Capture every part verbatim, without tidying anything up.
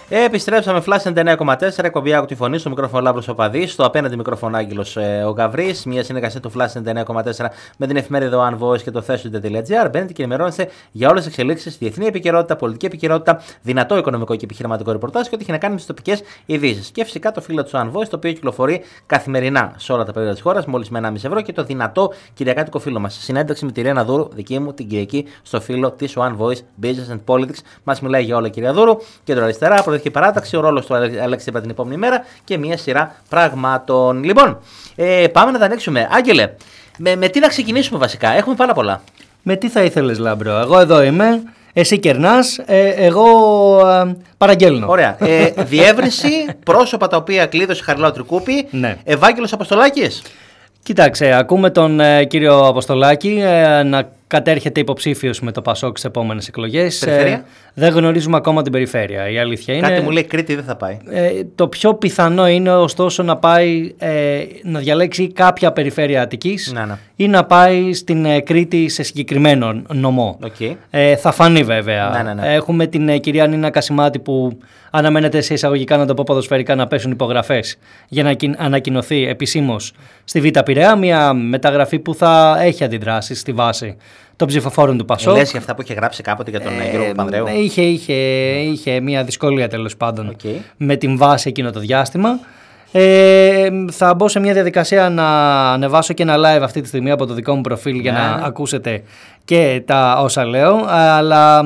Επιστρέψαμε, Flash ενενήντα εννέα κόμμα τέσσερα, εκπομπή Άκου τη Φωνή, στο μικρόφωνο Λάμπρος ο Παδής, στο απέναντι μικρόφωνο Άγγελος ε, ο Γαβρής. Μια συνεργασία του Flash ενενήντα εννέα κόμμα τέσσερα με την εφημερίδα One Voice και το thessude.gr. Μπαίνετε και ενημερώνεστε για όλες τις εξελίξεις, διεθνή επικαιρότητα, πολιτική επικαιρότητα, δυνατό οικονομικό και επιχειρηματικό ρεπορτάζ και ό,τι έχει να κάνει με τις τοπικές ειδήσεις. Και φυσικά το φύλλο του One Voice, το οποίο κυκλοφορεί καθημερινά σε όλα τα περίοδα της χώρας, μόλις με ένα κόμμα πέντε ευρώ, και το δυνατό κυριακάτικο φύλλο μας. Συνέντευξη με τη Ρένα Δούρου, δική μου, την Κυριακή, στο φύλλο της One Voice Business and Politics. Μας μιλάει για όλα, κυρία Δούρου. Κέντρο αριστερά, προοδευτική παράταξη, ο ρόλος του Αλέξη την επόμενη μέρα και μια σειρά πραγμάτων. Λοιπόν, ε, πάμε να τα ανοίξουμε. Άγγελε, με, με τι να ξεκινήσουμε βασικά? Έχουμε πάρα πολλά. Με τι θα ήθελες, Λάμπρο? Εγώ εδώ είμαι. Εσύ κερνάς, ε, εγώ ε, παραγγέλνω. Ωραία. Ε, διεύρυνση, πρόσωπα τα οποία κλείδωσε Χαριλάου Τρικούπη. Ναι. Ευάγγελος Αποστολάκης. Κοίταξε, ακούμε τον ε, κύριο Αποστολάκη ε, να κατέρχεται υποψήφιος με το Πασόκ στις επόμενες εκλογές. Περιφέρεια. Ε, δεν γνωρίζουμε ακόμα την περιφέρεια. Η αλήθεια είναι. Κάτι μου λέει Κρήτη δεν θα πάει. Ε, το πιο πιθανό είναι ωστόσο να πάει ε, να διαλέξει κάποια περιφέρεια Αττικής να, ναι. ή να πάει στην ε, Κρήτη σε συγκεκριμένο νομό. Okay. Ε, θα φανεί βέβαια. Ναι, ναι, ναι. Έχουμε την ε, κυρία Νίνα Κασιμάτη που αναμένεται σε εισαγωγικά, να το πω ποδοσφαιρικά, να πέσουν υπογραφές για να ανακοινωθεί επισήμως στη Β' Πειραιά. Μια μεταγραφή που θα έχει αντιδράσεις στη βάση των ψηφοφόρων του Πασόκ. Ε, λες για αυτά που είχε γράψει κάποτε για τον ε, Γιώργο Παπανδρέου. Είχε, είχε, είχε μια δυσκολία τέλος πάντων okay. με την βάση εκείνο το διάστημα. Ε, θα μπω σε μια διαδικασία να ανεβάσω και ένα live αυτή τη στιγμή από το δικό μου προφίλ για να ακούσετε και τα όσα λέω. Αλλά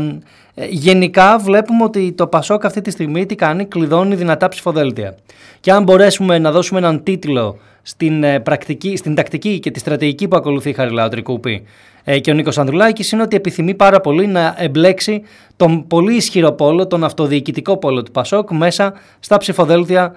γενικά βλέπουμε ότι το Πασόκ αυτή τη στιγμή τι κάνει? Κλειδώνει δυνατά ψηφοδέλτια. Και αν μπορέσουμε να δώσουμε έναν τίτλο στην, πρακτική, στην τακτική και τη στρατηγική που ακολουθεί η Χαριλάου Τρικούπη ε, και ο Νίκος Ανδρουλάκης, είναι ότι επιθυμεί πάρα πολύ να εμπλέξει τον πολύ ισχυρό πόλο, τον αυτοδιοικητικό πόλο του Πασόκ μέσα στα ψηφοδέλτια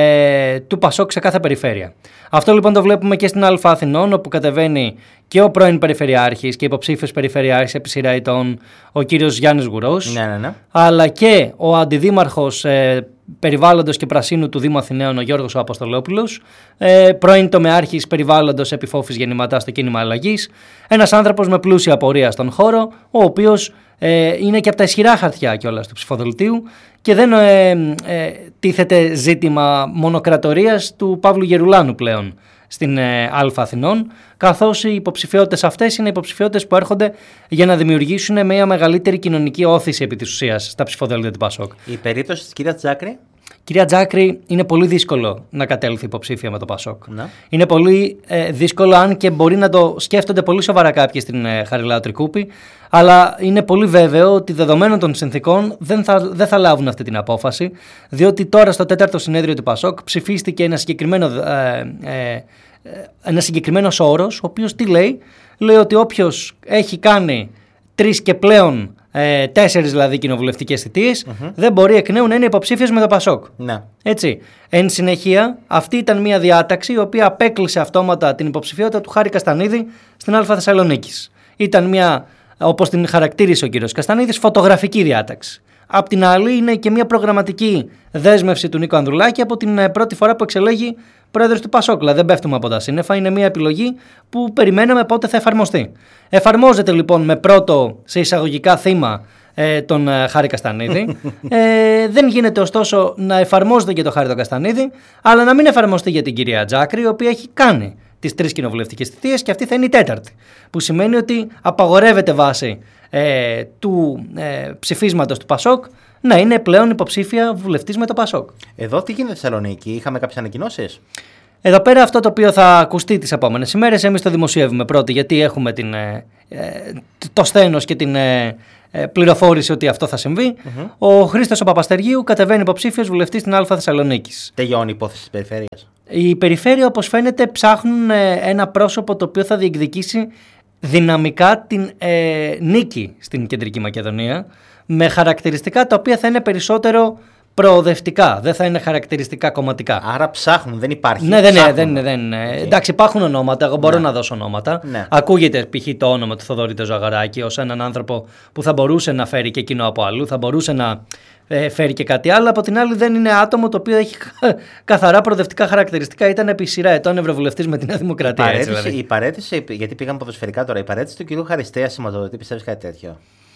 ε, του Πασόκ σε κάθε περιφέρεια. Αυτό λοιπόν το βλέπουμε και στην Α Αθηνών, όπου κατεβαίνει και ο πρώην Περιφερειάρχης και υποψήφιος Περιφερειάρχης επί σειρά ετών, ο κύριος Γιάννης Γουρός, ναι, ναι, ναι. αλλά και ο αντιδήμαρχος ε, Περιβάλλοντος και Πρασίνου του Δήμου Αθηναίων, ο Γιώργος ο Αποστολόπουλος, ε, πρώην τομεάρχης Περιβάλλοντος Επιφόφης Γεννηματά στο κίνημα αλλαγής, ένας άνθρωπος με πλούσια πορεία στον χώρο, ο οποίος ε, είναι και από τα ισχυρά χαρτιά κιόλας του ψηφοδελτίου και δεν ε, ε, τίθεται ζήτημα μονοκρατορίας του Παύλου Γερουλάνου πλέον στην ε, Α Αθηνών, καθώς οι υποψηφιότητες αυτές είναι υποψηφιότητες που έρχονται για να δημιουργήσουν μια μεγαλύτερη κοινωνική όθηση επί της ουσίας στα ψηφοδέλτια του Πασόκ. Η περίπτωση της κυρίας Τζάκρη. Κυρία Τζάκρη, είναι πολύ δύσκολο να κατέλθει υποψήφια με το Πασόκ. Να. Είναι πολύ ε, δύσκολο, αν και μπορεί να το σκέφτονται πολύ σοβαρά κάποιοι στην ε, Χαριλάου Τρικούπη, αλλά είναι πολύ βέβαιο ότι δεδομένων των συνθήκων δεν θα, δεν θα λάβουν αυτή την απόφαση, διότι τώρα στο τέταρτο συνέδριο του Πασόκ ψηφίστηκε ένα συγκεκριμένο, ε, ε, ένα συγκεκριμένος όρος, ο οποίος τι λέει? Λέει ότι όποιος έχει κάνει τρεις και πλέον Ε, τέσσερις δηλαδή κοινοβουλευτικές θητείες, mm-hmm. δεν μπορεί εκ νέου να είναι υποψήφιος με το Πασόκ. Ναι. Έτσι. Εν συνεχεία, αυτή ήταν μια διάταξη η οποία απέκλεισε αυτόματα την υποψηφιότητα του Χάρη Καστανίδη στην Α Θεσσαλονίκης. Ήταν μια, όπως την χαρακτήρισε ο κύριος Καστανίδης, φωτογραφική διάταξη. Απ' την άλλη, είναι και μια προγραμματική δέσμευση του Νίκο Ανδρουλάκη από την πρώτη φορά που εξελέγει πρόεδρος του Πασόκ. Δηλαδή, δεν πέφτουμε από τα σύννεφα, είναι μια επιλογή που περιμέναμε πότε θα εφαρμοστεί. Εφαρμόζεται λοιπόν με πρώτο σε εισαγωγικά θύμα ε, τον ε, Χάρη Καστανίδη. ε, δεν γίνεται ωστόσο να εφαρμόζεται και το Χάρη τον Καστανίδη, αλλά να μην εφαρμοστεί για την κυρία Τζάκρη, η οποία έχει κάνει τις τρεις κοινοβουλευτικές θητείες και αυτή θα είναι η τέταρτη. Που σημαίνει ότι απαγορεύεται βάση ε, του ε, ψηφίσματος του Πασόκ να είναι πλέον υποψήφια βουλευτής με το Πασόκ. Εδώ τι γίνεται στη Θεσσαλονίκη, είχαμε κάποιες ανακοινώσεις? Εδώ πέρα αυτό το οποίο θα ακουστεί τις επόμενες ημέρες, εμείς το δημοσιεύουμε πρώτη, γιατί έχουμε την, ε, το σθένος και την ε, πληροφόρηση ότι αυτό θα συμβεί. Mm-hmm. Ο Χρήστος ο Παπαστεργίου κατεβαίνει υποψήφιος βουλευτής στην Α Θεσσαλονίκης. Τελειώνει η υπόθεση της περιφέρειας. Η περιφέρεια, όπως φαίνεται, ψάχνουν ένα πρόσωπο το οποίο θα διεκδικήσει δυναμικά την ε, νίκη στην Κεντρική Μακεδονία, με χαρακτηριστικά τα οποία θα είναι περισσότερο προοδευτικά, δεν θα είναι χαρακτηριστικά κομματικά. Άρα ψάχνουν, δεν υπάρχει. Ναι, δεν είναι. Δεν, δεν, okay. Εντάξει, υπάρχουν ονόματα, εγώ μπορώ ναι. να δώσω ονόματα. Ναι. Ακούγεται π.χ. το όνομα του Θοδωρή Ζαγαράκη ως έναν άνθρωπο που θα μπορούσε να φέρει και εκείνο από αλλού, θα μπορούσε να ε, φέρει και κάτι άλλο. Από την άλλη, δεν είναι άτομο το οποίο έχει καθαρά προοδευτικά χαρακτηριστικά. Ήταν επί σειρά ετών ευρωβουλευτής με τη Νέα Δημοκρατία. Η παρέτηση, δηλαδή. η παρέτηση, γιατί πήγαμε ποδοσφαιρικά τώρα, η παρέτηση του κ. Χαριστέα σηματοδοτεί, πιστεύεις κάτι τέτοιο?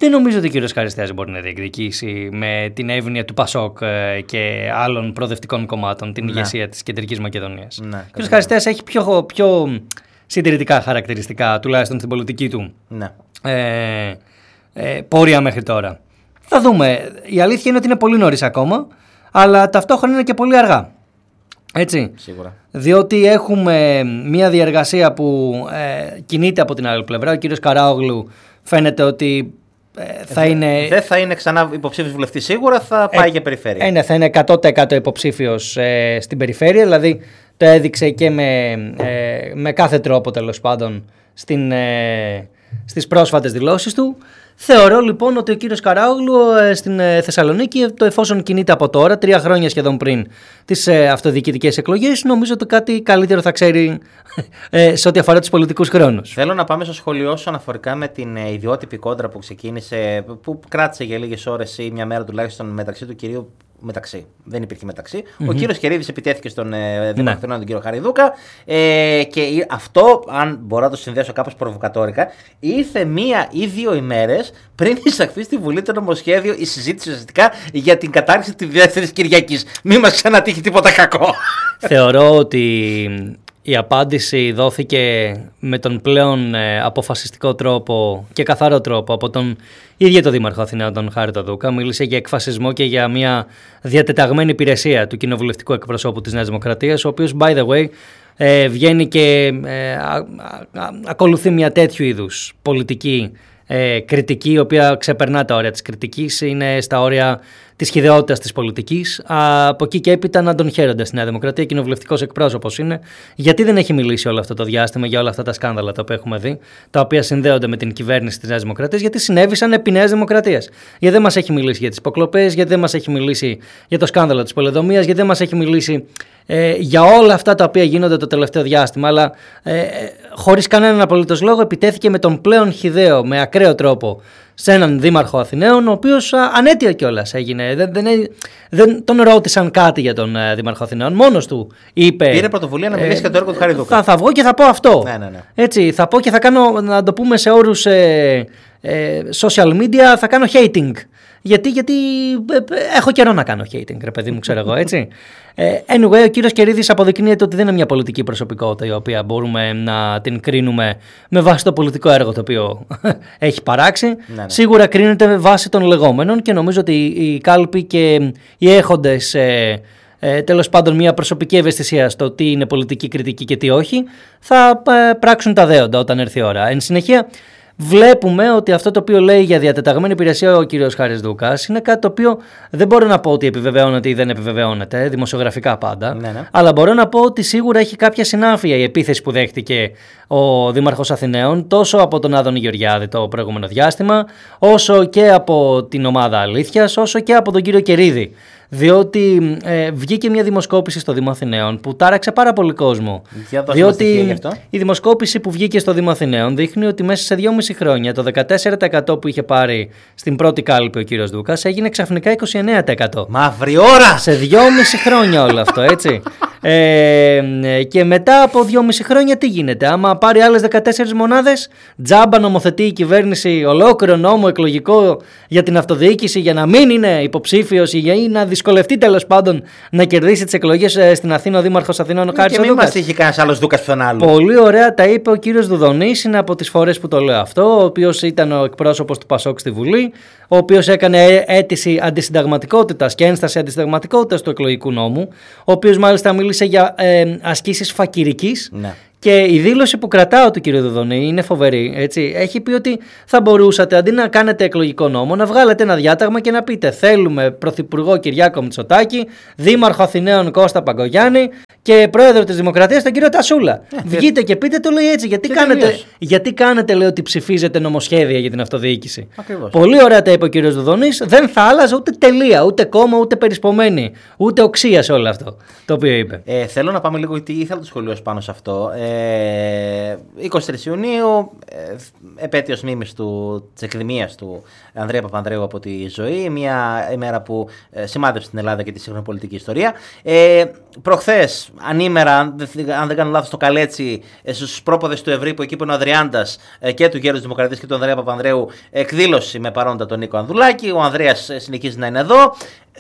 Δεν νομίζω ότι ο κύριος Χαριστέας μπορεί να διεκδικήσει με την εύνοια του Πασόκ και άλλων προοδευτικών κομμάτων την ναι. ηγεσία της Κεντρικής Μακεδονίας. Ναι, ο κύριος Χαριστέας έχει πιο, πιο συντηρητικά χαρακτηριστικά, τουλάχιστον στην πολιτική του ναι. ε, ε, πορεία μέχρι τώρα. Θα δούμε. Η αλήθεια είναι ότι είναι πολύ νωρίς ακόμα, αλλά ταυτόχρονα είναι και πολύ αργά. Έτσι. Σίγουρα. Διότι έχουμε μια διεργασία που ε, κινείται από την άλλη πλευρά. Ο κύριος Καράογλου φαίνεται ότι ε, θα ε, είναι... Δεν θα είναι ξανά υποψήφιος βουλευτής σίγουρα, θα πάει ε, για περιφέρεια. Ε, ναι, θα είναι εκατό τοις εκατό υποψήφιος ε, στην περιφέρεια, δηλαδή το έδειξε και με, ε, με κάθε τρόπο τέλος πάντων στην, ε, στις πρόσφατες δηλώσεις του. Θεωρώ λοιπόν ότι ο κύριος Καράογλου ε, στην ε, Θεσσαλονίκη, το εφόσον κινείται από τώρα, τρία χρόνια σχεδόν πριν τις ε, αυτοδιοικητικές εκλογές, νομίζω ότι κάτι καλύτερο θα ξέρει ε, σε ό,τι αφορά τους πολιτικούς χρόνους. Θέλω να πάμε στο σχολείο σου αναφορικά με την ε, ιδιότυπη κόντρα που ξεκίνησε, που κράτησε για λίγες ώρες ή μια μέρα τουλάχιστον μεταξύ του κυρίου. Μεταξύ. Δεν υπήρχε μεταξύ. Mm-hmm. Ο κύριος Κερίδης επιτέθηκε στον ε, Δημαρχείο, ναι. τον κύριο Χαριδούκα. Ε, και αυτό, αν μπορώ να το συνδέσω κάπως προβοκατόρικα, ήρθε μία ή δύο ημέρες πριν εισαχθεί στη Βουλή το νομοσχέδιο η συζήτηση ουσιαστικά για την κατάργηση της δεύτερης Κυριακής. Μη μας ξανατύχει τίποτα κακό. Θεωρώ ότι η απάντηση δόθηκε με τον πλέον ε, αποφασιστικό τρόπο και καθαρό τρόπο από τον ίδιο τον Δήμαρχο Αθηναίων, τον Χάρη τον Δούκα. Μίλησε για εκφασισμό και για μια διατεταγμένη υπηρεσία του κοινοβουλευτικού εκπροσώπου της Νέας Δημοκρατίας, ο οποίος, by the way, ε, βγαίνει και ε, α, α, α, ακολουθεί μια τέτοιου είδους πολιτική ε, κριτική, η οποία ξεπερνά τα όρια της κριτικής, είναι στα όρια της χυδαιότητας της πολιτικής. Από εκεί και έπειτα να τον χαίρονται στη Νέα Δημοκρατία, κοινοβουλευτικός εκπρόσωπος είναι. Γιατί δεν έχει μιλήσει όλο αυτό το διάστημα για όλα αυτά τα σκάνδαλα τα οποία έχουμε δει, τα οποία συνδέονται με την κυβέρνηση της Νέας Δημοκρατίας, γιατί συνέβησαν επί Νέας Δημοκρατίας. Γιατί δεν μας έχει μιλήσει για τις υποκλοπές, γιατί δεν μας έχει μιλήσει για το σκάνδαλο της πολεοδομίας, γιατί δεν μας έχει μιλήσει ε, για όλα αυτά τα οποία γίνονται το τελευταίο διάστημα. Αλλά ε, χωρίς κανέναν απολύτως λόγο επιτέθηκε με τον πλέον χυδαίο, με ακραίο τρόπο σε έναν Δήμαρχο Αθηναίων, ο οποίος ανέτεια κιόλας έγινε. Δεν, δεν, δεν τον ρώτησαν κάτι για τον uh, Δήμαρχο Αθηναίων. Μόνος του είπε. Πήρε πρωτοβουλία να μιλήσει ε, για το έργο του Χαριδούκα. Θα, θα βγω και θα πω αυτό. Ναι, ναι, ναι. Έτσι, θα πω και θα κάνω, να το πούμε σε όρους ε, ε, social media, θα κάνω hating. Γιατί, γιατί ε, έχω καιρό να κάνω hating, ρε παιδί μου, ξέρω εγώ, έτσι. Ε, anyway, ο κύριος Κερίδης αποδεικνύεται ότι δεν είναι μια πολιτική προσωπικότητα η οποία μπορούμε να την κρίνουμε με βάση το πολιτικό έργο το οποίο έχει παράξει. Ναι, ναι. Σίγουρα κρίνεται με βάση των λεγόμενων και νομίζω ότι οι κάλποι και οι έχοντες ε, ε, τέλος πάντων μια προσωπική ευαισθησία στο τι είναι πολιτική κριτική και τι όχι, θα ε, πράξουν τα δέοντα όταν έρθει η ώρα. Εν συνεχεία, βλέπουμε ότι αυτό το οποίο λέει για διατεταγμένη υπηρεσία ο κύριος Χάρης Δούκας είναι κάτι το οποίο δεν μπορώ να πω ότι επιβεβαιώνεται ή δεν επιβεβαιώνεται, δημοσιογραφικά πάντα, ναι, ναι. αλλά μπορώ να πω ότι σίγουρα έχει κάποια συνάφεια η επίθεση που δέχτηκε ο Δήμαρχος Αθηναίων τόσο από τον Άδωνη Γεωργιάδη το προηγούμενο διάστημα, όσο και από την ομάδα Αλήθειας, όσο και από τον κύριο Κερίδη. Διότι ε, βγήκε μια δημοσκόπηση στο Δήμο Αθηναίων που τάραξε πάρα πολύ κόσμο. Διότι η δημοσκόπηση που βγήκε στο Δήμο Αθηναίων δείχνει ότι μέσα σε δυόμιση χρόνια το δεκατέσσερα τοις εκατό που είχε πάρει στην πρώτη κάλπη ο κύριος Δούκας έγινε ξαφνικά είκοσι εννέα τοις εκατό. Μαύρη ώρα! Σε δυόμιση χρόνια όλο αυτό, έτσι. ε, και μετά από δυόμιση χρόνια τι γίνεται? Άμα πάρει άλλες δεκατέσσερις μονάδες, τζάμπα νομοθετεί η κυβέρνηση ολόκληρο νόμο εκλογικό για την αυτοδιοίκηση για να μην είναι υποψήφιος ή για να δυσκολευτεί τέλος πάντων να κερδίσει τις εκλογές στην Αθήνα ο Δήμαρχος Αθηνών ο Χάρης Δούκας. Και μην μας τύχει κανένας άλλος Δούκας ποιον άλλο. Πολύ ωραία τα είπε ο κύριος Δουδονής, είναι από τις φορές που το λέω αυτό, ο οποίος ήταν ο εκπρόσωπος του Πασόκ στη Βουλή, ο οποίος έκανε αίτηση αντισυνταγματικότητας και ένσταση αντισυνταγματικότητας του εκλογικού νόμου, ο οποίος μάλιστα μίλησε για ε, ασκήσεις φακυρικής. Ναι. Και η δήλωση που κρατάω του κ. Δουδονή είναι φοβερή. Έτσι. Έχει πει ότι θα μπορούσατε αντί να κάνετε εκλογικό νόμο να βγάλετε ένα διάταγμα και να πείτε θέλουμε Πρωθυπουργό Κυριάκο Μητσοτάκη, Δήμαρχο Αθηναίων Κώστα Παγκογιάννη και Πρόεδρο της Δημοκρατίας τον κύριο Τασούλα. Ε, Βγείτε και πείτε το λέει έτσι. Γιατί κάνετε, γιατί κάνετε λέει ότι ψηφίζετε νομοσχέδια για την αυτοδιοίκηση. Ακριβώς. Πολύ ωραία τα είπε ο κ. Δουδονής. Δεν θα άλλαζε ούτε τελεία, ούτε κόμμα, ούτε περισπομένη, ούτε οξία σε όλο αυτό το οποίο είπε. Ε, θέλω να πάμε λίγο, γιατί ήθελα το σχολείο πάνω σε αυτό. Ε, Ε, είκοσι τρεις Ιουνίου, ε, επέτειος μνήμης του, της εκδημίας του Ανδρέα Παπανδρέου από τη ζωή, μια ημέρα που ε, σημάδεψε την Ελλάδα και τη σύγχρονη πολιτική ιστορία. Ε, προχθές, ανήμερα, αν δεν, αν δεν κάνω λάθος, το Καλέτσι, ε, στους πρόποδες του Ευρύπου, εκεί που είναι ο Αδριάντας ε, και του Γέρους Δημοκρατίας και του Ανδρέα Παπανδρέου, εκδήλωση με παρόντα τον Νίκο Ανδουλάκη. Ο Ανδρέας ε, συνεχίζει να είναι εδώ.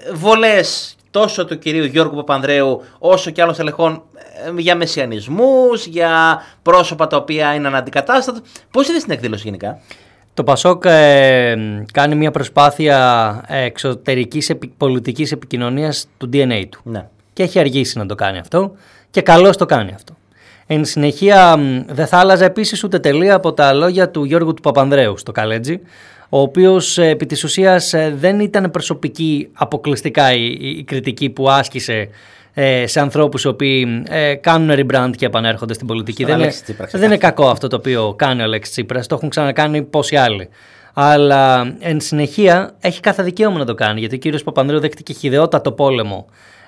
Βολές τόσο του κυρίου Γιώργου Παπανδρέου όσο και άλλων στελεχών για μεσιανισμούς, για πρόσωπα τα οποία είναι αναντικατάστατα. Πώς είδες την εκδήλωση γενικά? Το Πασόκ ε, κάνει μια προσπάθεια εξωτερικής επι, πολιτικής επικοινωνίας του ντι εν έι του. Ναι. Και έχει αργήσει να το κάνει αυτό και καλώς το κάνει αυτό. Εν συνεχεία δεν θα άλλαζα επίσης ούτε τελεία από τα λόγια του Γιώργου του Παπανδρέου στο Καλέτζι, ο οποίος επί της ουσίας δεν ήταν προσωπική αποκλειστικά η, η, η κριτική που άσκησε ε, σε ανθρώπους οι οποίοι ε, κάνουν rebrand και επανέρχονται στην πολιτική. Δεν είναι, δεν είναι κακό αυτό το οποίο κάνει ο Αλέξης Τσίπρας, το έχουν ξανακάνει πόσοι άλλοι. Αλλά εν συνεχεία έχει κάθε δικαίωμα να το κάνει, γιατί ο κύριος Παπανδρέου δέχτηκε χυδαιότατο πόλεμο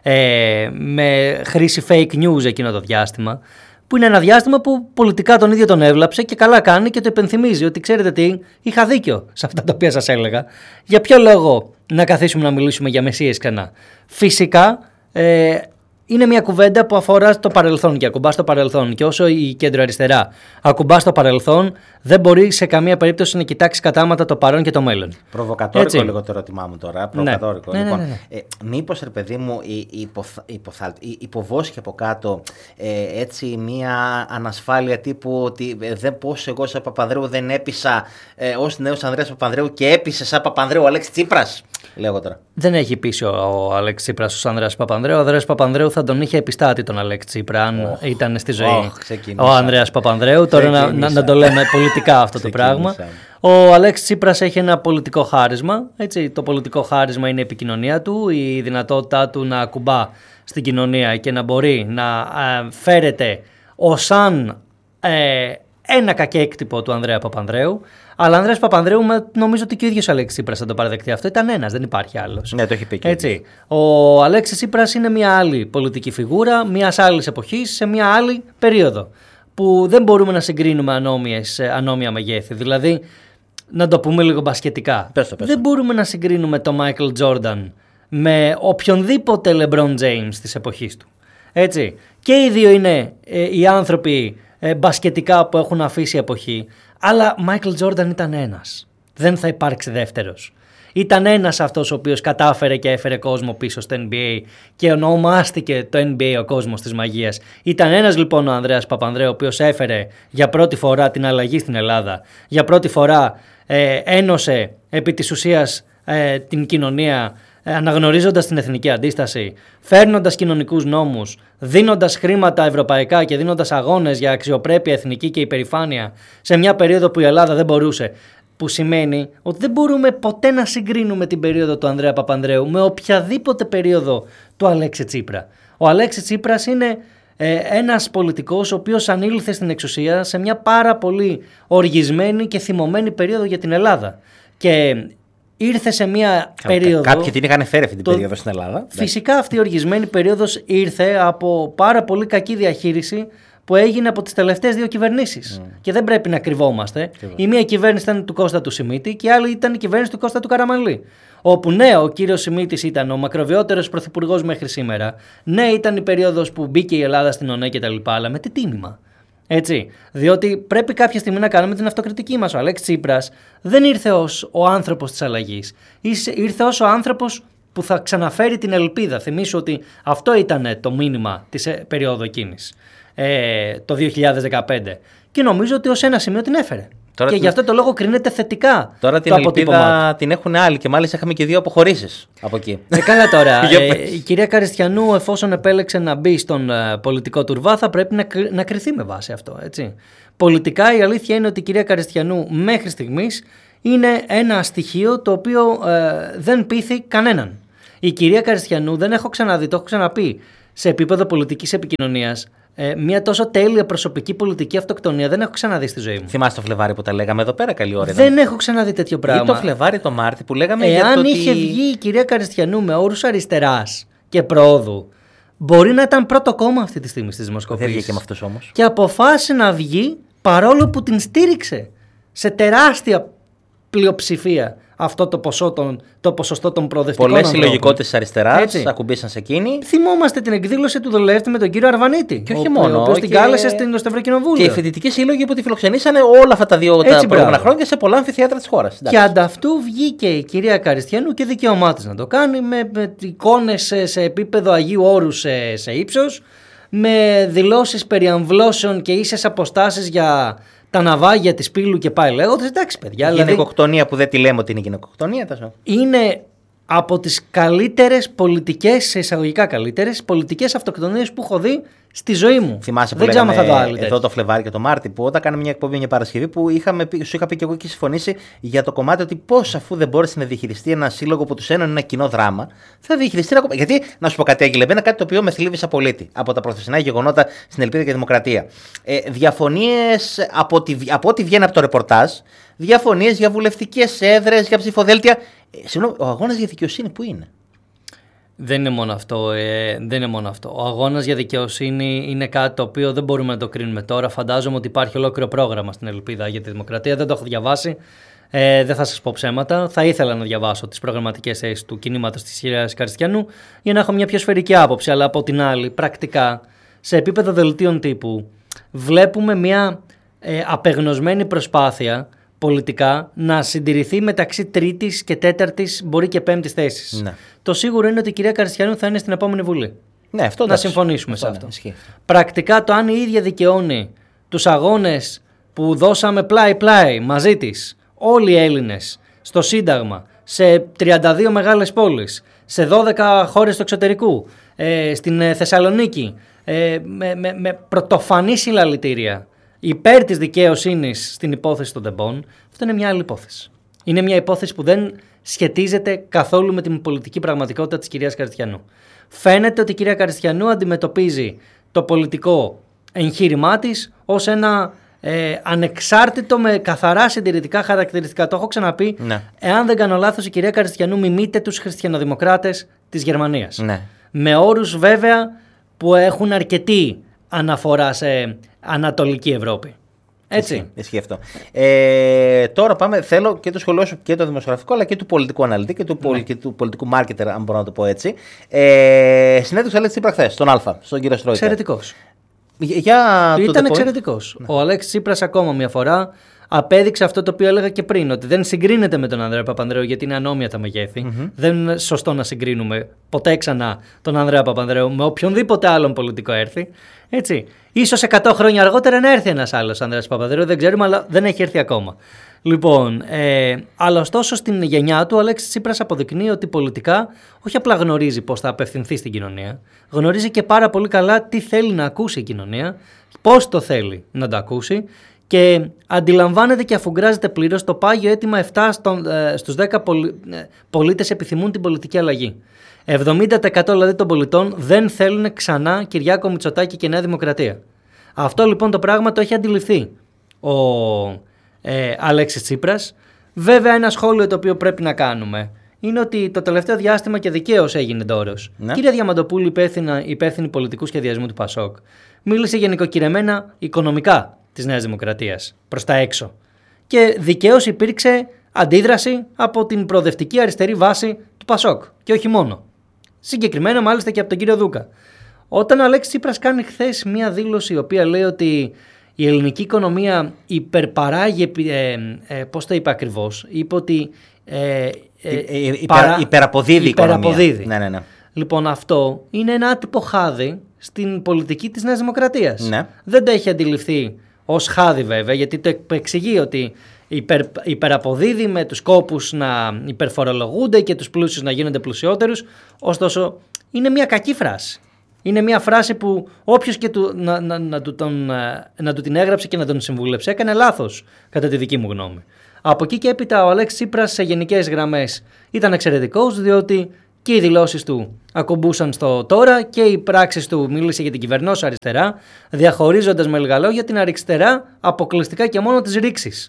ε, με χρήση fake news εκείνο το διάστημα, που είναι ένα διάστημα που πολιτικά τον ίδιο τον έβλαψε και καλά κάνει και το υπενθυμίζει ότι ξέρετε τι, είχα δίκιο σε αυτά τα οποία σας έλεγα. Για ποιο λόγο να καθίσουμε να μιλήσουμε για μεσίες ξανά? Φυσικά ε, είναι μια κουβέντα που αφορά το παρελθόν και ακουμπά στο παρελθόν. Και όσο η κέντρο-αριστερά ακουμπά στο παρελθόν, δεν μπορεί σε καμία περίπτωση να κοιτάξει κατάματα το παρόν και το μέλλον. Προβοκατόρικο Έτσι. λίγο το ερώτημά μου τώρα. Προβοκατόρικο. Ναι. Λοιπόν, ναι, ναι, ναι. Ε, μήπως ρε παιδί μου η, η, υποθα, υποθα, η, υποβόσκει από κάτω ε, έτσι μια ανασφάλεια τύπου ότι ε, δεν πώς εγώ σαν Παπανδρέου δεν έπεισα ε, ως νέος Ανδρέας Παπανδρέου και έπεισε σαν Παπανδρέου ο Αλέξης Τσίπρας. Λέγω τώρα. Δεν έχει πείσει ο, ο Αλέξης Τσίπρας ως Ανδρέας Παπανδρέου. Ο Ανδρέας Παπανδρέου θα τον είχε επιστάτη τον Αλέξη Τσίπρα αν oh, ήταν στη ζωή oh, ο Ανδρέας Παπανδρέου. Τώρα να, να, να το λέμε πολιτικά αυτό το πράγμα. Ο Αλέξης Τσίπρας έχει ένα πολιτικό χάρισμα. Έτσι. Το πολιτικό χάρισμα είναι η επικοινωνία του, η δυνατότητά του να ακουμπά στην κοινωνία και να μπορεί να ε, φέρεται ως αν ε, ένα κακέκτυπο του Ανδρέα Παπανδρέου. Αλλά ο Ανδρέας Παπανδρέου, νομίζω ότι και ο ίδιος ο Αλέξης Τσίπρας θα το παραδεχτεί αυτό. Ήταν ένας, δεν υπάρχει άλλος. Ναι, το έχει πει και έτσι. Ο Αλέξης Τσίπρας είναι μια άλλη πολιτική φιγούρα, μιας άλλης εποχής, σε μια άλλη περίοδο. Που δεν μπορούμε να συγκρίνουμε ανώμιες, ανώμια μεγέθη. Δηλαδή, να το πούμε λίγο μπασκετικά. Πες το, πες το. Δεν μπορούμε να συγκρίνουμε τον Μάικλ Τζόρνταν με οποιονδήποτε LeBron James της εποχής του. Έτσι. Και οι δύο είναι ε, οι άνθρωποι ε, μπασκετικά που έχουν αφήσει εποχή. Αλλά Μάικλ Τζόρνταν ήταν ένας. Δεν θα υπάρξει δεύτερος. Ήταν ένας αυτός ο οποίος κατάφερε και έφερε κόσμο πίσω στο N B A και ονομάστηκε το N B A ο κόσμος της μαγείας. Ήταν ένας λοιπόν ο Ανδρέας Παπανδρέου, ο οποίος έφερε για πρώτη φορά την αλλαγή στην Ελλάδα. Για πρώτη φορά ε, ένωσε επί της ουσίας ε, την κοινωνία, ε, αναγνωρίζοντας την εθνική αντίσταση, φέρνοντας κοινωνικούς νόμους, δίνοντας χρήματα ευρωπαϊκά και δίνοντας αγώνες για αξιοπρέπεια εθνική και υπερηφάνεια σε μια περίοδο που η Ελλάδα δεν μπορούσε. Που σημαίνει ότι δεν μπορούμε ποτέ να συγκρίνουμε την περίοδο του Ανδρέα Παπανδρέου με οποιαδήποτε περίοδο του Αλέξη Τσίπρα. Ο Αλέξης Τσίπρας είναι ε, ένας πολιτικός ο οποίος ανήλθε στην εξουσία σε μια πάρα πολύ οργισμένη και θυμωμένη περίοδο για την Ελλάδα. Και ήρθε σε μια Κα, περίοδο... Κάποιοι την είχαν φέρει αυτή την το... περίοδο στην Ελλάδα. Φυσικά αυτή η οργισμένη περίοδος ήρθε από πάρα πολύ κακή διαχείριση που έγινε από τις τελευταίες δύο κυβερνήσεις. Mm. Και δεν πρέπει να κρυβόμαστε. Mm. Η μία κυβέρνηση ήταν του Κώστα του Σιμίτη και η άλλη ήταν η κυβέρνηση του Κώστα του Καραμανλή. Όπου ναι, ο κύριος Σιμίτης ήταν ο μακροβιότερος πρωθυπουργός μέχρι σήμερα. Ναι, ήταν η περίοδος που μπήκε η Ελλάδα στην ΟΝΕ κτλ. Αλλά με τι τίμημα. Έτσι. Διότι πρέπει κάποια στιγμή να κάνουμε την αυτοκριτική μας. Ο Αλέξης Τσίπρας δεν ήρθε ως ο άνθρωπος της αλλαγής. Ήρθε ως ο άνθρωπος που θα ξαναφέρει την ελπίδα. Θυμήσου ότι αυτό ήταν το μήνυμα της περίοδου εκείνης. Ε, το δύο χιλιάδες δεκαπέντε και νομίζω ότι ως ένα σημείο την έφερε. Τώρα και την... γι' αυτό το λόγο κρίνεται θετικά. Τώρα το την ελπίδα την έχουν άλλοι και μάλιστα είχαμε και δύο αποχωρήσεις από εκεί. Ε, καλά τώρα. ε, η κυρία Καριστιανού, εφόσον επέλεξε να μπει στον uh, πολιτικό τουρβά, θα πρέπει να, κρυ... να κριθεί με βάση αυτό. Έτσι. Πολιτικά η αλήθεια είναι ότι η κυρία Καριστιανού μέχρι στιγμής είναι ένα στοιχείο το οποίο uh, δεν πείθει κανέναν. Η κυρία Καριστιανού δεν έχω ξαναδεί, το έχω ξαναπεί, σε επίπεδο πολιτικής επικοινωνίας. Ε, μια τόσο τέλεια προσωπική πολιτική αυτοκτονία δεν έχω ξαναδεί στη ζωή μου. Θυμάστε το Φλεβάρι που τα λέγαμε εδώ πέρα, καλή ώρα. Δεν έχω ξαναδεί τέτοιο πράγμα. Ή το Φλεβάρι το Μάρτι που λέγαμε. Εάν για το είχε ότι... βγει η κυρία Καριστιανού με όρους αριστεράς και πρόοδου, μπορεί να ήταν πρώτο κόμμα αυτή τη στιγμή στις δημοσκοπήσεις. Δεν βγήκε με αυτούς όμως. Και αποφάσισε να βγει παρόλο που την στήριξε σε τεράστια πλειοψηφία αυτό το, ποσό των, το ποσοστό των προοδευτικών. Πολλές συλλογικότητες της αριστεράς ακουμπήσαν σε εκείνη. Θυμόμαστε την εκδήλωση του Δολεύτη με τον κύριο Αρβανίτη. Και όχι μόνο. Ο οποίος την κάλεσε στο Ευρωκοινοβούλιο. Και οι φοιτητικοί σύλλογοι που τη φιλοξενήσαν όλα αυτά τα δύο τα προηγούμενα χρόνια σε πολλά αμφιθέατρα της χώρας. Και ανταυτού βγήκε η κυρία Καριστιανού και δικαίωμά της να το κάνει με, με εικόνες σε, σε επίπεδο Αγίου Όρου σε, σε ύψος, με δηλώσεις περί αμβλώσεων και ίσες αποστάσεις για τα ναυάγια της Πύλου και πάει λέγοντας. Εντάξει, παιδιά. Η γυναικοκτονία δηλαδή, που δεν τη λέμε ότι είναι γυναικοκτονία. Τόσο. Είναι από τις καλύτερες πολιτικές, σε εισαγωγικά καλύτερες, πολιτικές αυτοκτονίες που έχω δει στη ζωή μου. Θυμάσαι δεν που λέγαμε θα το άλλο, εδώ το Φλεβάρι και το Μάρτι που όταν κάναμε μια εκπομπή μια Παρασκευή που είχαμε, σου είχα πει και εγώ και συμφωνήσει για το κομμάτι ότι πώς αφού δεν μπόρεσε να διαχειριστεί ένα σύλλογο που τους ένωνε ένα κοινό δράμα, θα διαχειριστεί ένα κομμάτι. Γιατί να σου πω κάτι, Άγγελε, εμένα κάτι το οποίο με θλίβει σαν πολίτη από τα προθεσινά γεγονότα στην Ελπίδα και τη Δημοκρατία. Ε, διαφωνίες από, τη, από ό,τι βγαίνει από το ρεπορτάζ, διαφωνίες για βουλευτικές έδρες, για ψηφοδέλτια. Ε, συγγνώμη, ο αγώνας για δικαιοσύνη που είναι. Δεν είναι μόνο αυτό. Ε, δεν είναι μόνο αυτό. Ο αγώνας για δικαιοσύνη είναι κάτι το οποίο δεν μπορούμε να το κρίνουμε τώρα. Φαντάζομαι ότι υπάρχει ολόκληρο πρόγραμμα στην Ελπίδα για τη Δημοκρατία. Δεν το έχω διαβάσει. Ε, δεν θα σας πω ψέματα. Θα ήθελα να διαβάσω τις προγραμματικές θέσεις του κινήματος της κυρίας Καριστιανού για να έχω μια πιο σφαιρική άποψη. Αλλά από την άλλη, πρακτικά, σε επίπεδο δελτίων τύπου, βλέπουμε μια ε, απεγνωσμένη προσπάθεια πολιτικά να συντηρηθεί μεταξύ τρίτης και τέταρτης, μπορεί και πέμπτης θέσης. Ναι. Το σίγουρο είναι ότι η κυρία Καριστιανού θα είναι στην επόμενη Βουλή. Ναι, αυτό να συμφωνήσουμε αυτό, σε αυτό. Ναι, πρακτικά το αν η ίδια δικαιώνει τους αγώνες που δώσαμε πλάι-πλάι μαζί της όλοι οι Έλληνες στο Σύνταγμα, σε τριάντα δύο μεγάλες πόλεις, σε δώδεκα χώρες του εξωτερικού, ε, στην Θεσσαλονίκη, ε, με, με, με πρωτοφανή συλλαλητήρια υπέρ της δικαιοσύνης στην υπόθεση των ΤΕΠΟΝ, αυτό είναι μια άλλη υπόθεση. Είναι μια υπόθεση που δεν σχετίζεται καθόλου με την πολιτική πραγματικότητα της κυρίας Καριστιανού. Φαίνεται ότι η κυρία Καριστιανού αντιμετωπίζει το πολιτικό εγχείρημά της ως ένα ε, ανεξάρτητο με καθαρά συντηρητικά χαρακτηριστικά. Το έχω ξαναπεί. Ναι. Εάν δεν κάνω λάθος, η κυρία Καριστιανού μιμείται τους χριστιανοδημοκράτες της Γερμανίας. Ναι. Με όρους βέβαια που έχουν αρκετή αναφορά σε Ανατολική Ευρώπη. Έτσι. Ισχύει, ισχύει αυτό. Ε, τώρα πάμε, θέλω και το σχολείο σου και το δημοσιογραφικό, αλλά και του πολιτικού αναλυτή και του, ναι. πολι, και του πολιτικού μάρκετερ, αν μπορώ να το πω έτσι. Ε, συνέντευξη Αλέξη Τσίπρα χθες, στον Α, στον κύριο Στρόικα. Εξαιρετικός. Για Ήταν εξαιρετικός. Ναι. Ο Αλέξης Τσίπρας ακόμα μια φορά απέδειξε αυτό το οποίο έλεγα και πριν, ότι δεν συγκρίνεται με τον Ανδρέα Παπανδρέου γιατί είναι ανώμια τα μεγέθη. Mm-hmm. Δεν είναι σωστό να συγκρίνουμε ποτέ ξανά τον Ανδρέα Παπανδρέου με οποιονδήποτε άλλον πολιτικό έρθει. Έτσι. Ίσως εκατό χρόνια αργότερα να έρθει ένας άλλος Ανδρέας Παπανδρέου, δεν ξέρουμε, αλλά δεν έχει έρθει ακόμα. Λοιπόν, ε, αλλά ωστόσο στην γενιά του ο Αλέξης Τσίπρας αποδεικνύει ότι πολιτικά όχι απλά γνωρίζει πώς θα απευθυνθεί στην κοινωνία, γνωρίζει και πάρα πολύ καλά τι θέλει να ακούσει η κοινωνία, πώς το θέλει να το ακούσει. Και αντιλαμβάνεται και αφουγκράζεται πλήρως το πάγιο αίτημα επτά στον, ε, στους δέκα πολι... πολίτες επιθυμούν την πολιτική αλλαγή. εβδομήντα τοις εκατό δηλαδή των πολιτών δεν θέλουν ξανά Κυριάκο Μητσοτάκη και Νέα Δημοκρατία. Αυτό λοιπόν το πράγμα το έχει αντιληφθεί ο ε, Αλέξης Τσίπρας. Βέβαια ένα σχόλιο το οποίο πρέπει να κάνουμε είναι ότι το τελευταίο διάστημα και δικαίως έγινε ντόρος. Ναι. Κυρία Διαμαντοπούλου, υπεύθυνη, υπεύθυνη πολιτικού σχεδιασμού του ΠΑΣΟΚ, μίλησε γενικοκυρεμένα οικονομικά της Νέας Δημοκρατίας προς τα έξω. Και δικαίως υπήρξε αντίδραση από την προοδευτική αριστερή βάση του ΠΑΣΟΚ. Και όχι μόνο. Συγκεκριμένα μάλιστα και από τον κύριο Δούκα. Όταν ο Αλέξης Τσίπρας κάνει χθες μία δήλωση η οποία λέει ότι η ελληνική οικονομία υπερπαράγει, ε, ε, πώς το είπε ακριβώς, είπε ότι ε, ε, Υπερα, παρά, υπεραποδίδει η υπεραποδίδει. Ναι, ναι, ναι. Λοιπόν, αυτό είναι ένα άτυπο χάδι στην πολιτική της Νέας Δημοκρατίας. Ναι. Δεν το έχει αντιληφθεί ως χάδι βέβαια, γιατί το εξηγεί ότι υπερ, υπεραποδίδει με τους κόπους να υπερφορολογούνται και τους πλούσιους να γίνονται πλουσιότερους. Ωστόσο, είναι μια κακή φράση. Είναι μια φράση που όποιος και του, να, να, να, του τον, να του την έγραψε και να τον συμβούλεψε έκανε λάθος, κατά τη δική μου γνώμη. Από εκεί και έπειτα ο Αλέξης Τσίπρας σε γενικές γραμμές ήταν εξαιρετικός, διότι και οι δηλώσεις του ακουμπούσαν στο τώρα και οι πράξεις του, μίλησε για την κυβερνόσα αριστερά, διαχωρίζοντας με λίγα λόγια την αριστερά αποκλειστικά και μόνο της ρήξης.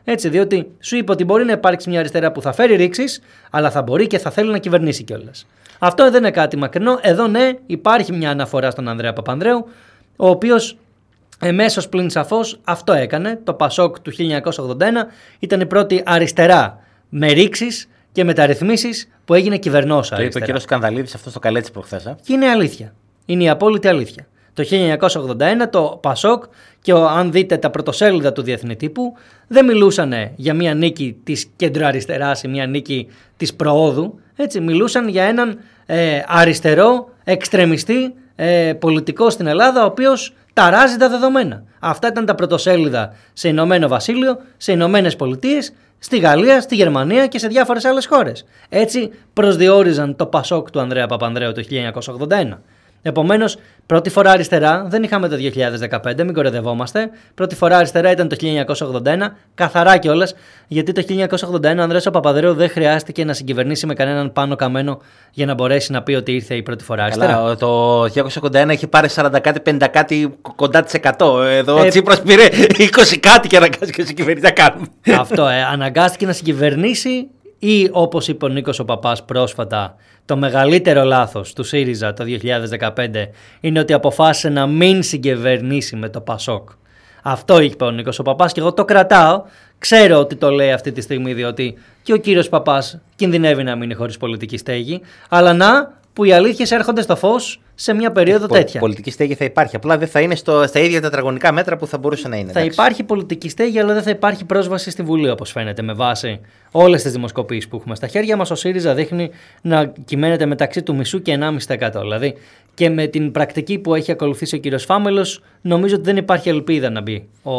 Έτσι, διότι σου είπε ότι μπορεί να υπάρξει μια αριστερά που θα φέρει ρήξεις, αλλά θα μπορεί και θα θέλει να κυβερνήσει κιόλας. Αυτό δεν είναι κάτι μακρινό. Εδώ ναι, υπάρχει μια αναφορά στον Ανδρέα Παπανδρέου, ο οποίος εμέσως πλην σαφώς αυτό έκανε. Το Πασόκ του χίλια εννιακόσια ογδόντα ένα ήταν η πρώτη αριστερά με ρήξεις και μεταρρυθμίσεις που έγινε κυβερνόσα. Το είπε ο κύριος Σκανδαλίδης αυτό στο Καλέτσι προχθές. Και είναι αλήθεια. Είναι η απόλυτη αλήθεια. Το χίλια εννιακόσια ογδόντα ένα το Πασόκ, και ο, αν δείτε τα πρωτοσέλιδα του Διεθνή Τύπου, δεν μιλούσαν για μια νίκη της κεντροαριστεράς ή μια νίκη της προόδου. Έτσι, μιλούσαν για έναν ε, αριστερό εξτρεμιστή ε, πολιτικό στην Ελλάδα, ο οποίος ταράζει τα δεδομένα. Αυτά ήταν τα πρωτοσέλιδα σε Ηνωμένο Βασίλειο, σε Ηνωμένες Πολιτείες, στη Γαλλία, στη Γερμανία και σε διάφορες άλλες χώρες. Έτσι προσδιορίζαν το Πασόκ του Ανδρέα Παπανδρέου το χίλια εννιακόσια ογδόντα ένα. Επομένως, πρώτη φορά αριστερά δεν είχαμε το δύο χιλιάδες δεκαπέντε, μην κορεδευόμαστε. Πρώτη φορά αριστερά ήταν το χίλια εννιακόσια ογδόντα ένα, καθαρά κιόλας, γιατί το χίλια εννιακόσια ογδόντα ένα ο Ανδρέας Παπανδρέου δεν χρειάστηκε να συγκυβερνήσει με κανέναν πάνω καμένο για να μπορέσει να πει ότι ήρθε η πρώτη φορά αριστερά. Αλλά το χίλια εννιακόσια ογδόντα ένα έχει πάρει σαράντα κάτι, πενήντα κάτι κοντά της εκατό. Εδώ ε, ο Τσίπρας πήρε είκοσι κάτι και αναγκάστηκε να συγκυβερνήσει. Να κάνουμε. Αυτό, ε, αναγκάστηκε να συγκυβερνήσει, ή όπως είπε ο Νίκος ο Παπάς πρόσφατα, το μεγαλύτερο λάθος του ΣΥΡΙΖΑ το δύο χιλιάδες δεκαπέντε είναι ότι αποφάσισε να μην συγκυβερνήσει με το Πασόκ. Αυτό είπε ο Νίκος ο Παπάς και εγώ το κρατάω. Ξέρω ότι το λέει αυτή τη στιγμή, διότι και ο κύριος Παπάς κινδυνεύει να μείνει χωρίς πολιτική στέγη. Αλλά να, που οι αλήθειες έρχονται στο φως σε μια περίοδο Πο, τέτοια. Πολιτική στέγη θα υπάρχει. Απλά δεν θα είναι στο, στα ίδια τετραγωνικά μέτρα που θα μπορούσε να είναι. Θα εντάξει. Υπάρχει πολιτική στέγη, αλλά δεν θα υπάρχει πρόσβαση στη Βουλή, όπως φαίνεται, με βάση όλες τις δημοσκοπήσεις που έχουμε στα χέρια μας. Ο ΣΥΡΙΖΑ δείχνει να κυμαίνεται μεταξύ του μισού και ενάμιση τοις εκατό. Δηλαδή, και με την πρακτική που έχει ακολουθήσει ο κύριος Φάμελος, νομίζω ότι δεν υπάρχει ελπίδα να μπει ο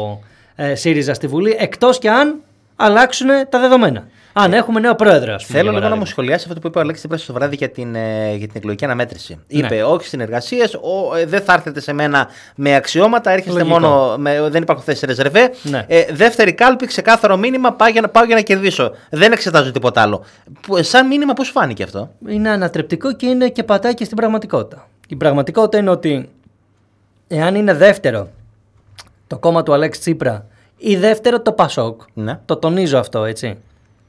ε, ΣΥΡΙΖΑ στη Βουλή, εκτός και αν αλλάξουν τα δεδομένα. Αν έχουμε νέο πρόεδρο, ας πούμε. Θέλω λίγο να μου σχολιάσει αυτό που είπε ο Αλέξης Τσίπρας το βράδυ για την, για την εκλογική αναμέτρηση. Ναι. Είπε όχι συνεργασίες, ε, δεν θα έρθετε σε μένα με αξιώματα, έρχεστε Λογικό. μόνο. Με, δεν υπάρχουν θέσεις ρεζερβέ. Ναι. Ε, δεύτερη κάλπη, ξεκάθαρο μήνυμα, πάω για, να, πάω για να κερδίσω. Δεν εξετάζω τίποτα άλλο. Που, σαν μήνυμα, πώς φάνηκε αυτό? Είναι ανατρεπτικό και είναι και πατάει και στην πραγματικότητα. Η πραγματικότητα είναι ότι εάν είναι δεύτερο το κόμμα του Αλέξη Τσίπρα ή δεύτερο το Πασόκ, ναι. το τονίζω αυτό, έτσι.